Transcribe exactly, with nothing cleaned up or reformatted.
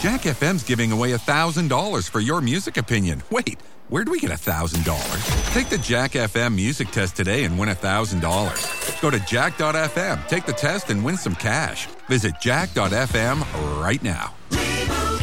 Jack F M's giving away one thousand dollars for your music opinion. Wait, where'd we get one thousand dollars? Take the Jack F M music test today and win one thousand dollars. Go to jack dot f m, take the test, and win some cash. Visit jack dot f m right now.